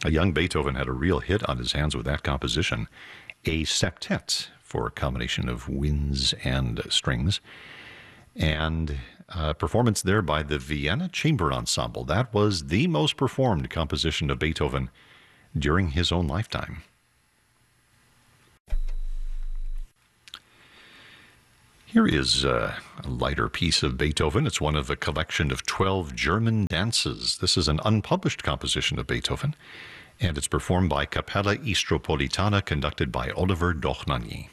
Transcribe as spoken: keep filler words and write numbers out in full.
A young Beethoven had a real hit on his hands with that composition, a septet for a combination of winds and strings, and a performance there by the Vienna Chamber Ensemble. That was the most performed composition of Beethoven during his own lifetime. Here is a lighter piece of Beethoven. It's one of a collection of twelve German dances. This is an unpublished composition of Beethoven, and it's performed by Capella Istropolitana, conducted by Oliver Dochnany.